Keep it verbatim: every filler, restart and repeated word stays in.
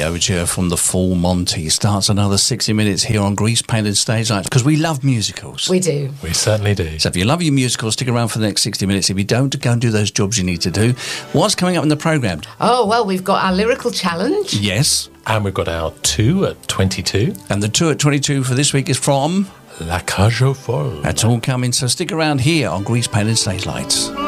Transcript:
overture from the Full Monty starts another sixty minutes here on Grease Painted Stage Lights, because we love musicals. We do. We certainly do. So if you love your musicals, stick around for the next sixty minutes. If you don't, go and do those jobs you need to do. What's coming up in the programme? Oh, well, we've got our lyrical challenge. Yes. And we've got our two at twenty-two. And the two at twenty-two for this week is from La Cage aux Folles. That's all coming, so stick around here on Grease Painted Stage Lights.